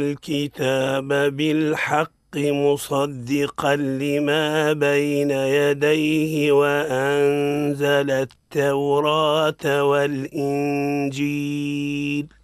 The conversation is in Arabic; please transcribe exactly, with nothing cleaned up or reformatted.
الكتاب بالحق مصدقا لما بين يديه وأنزل التوراة والإنجيل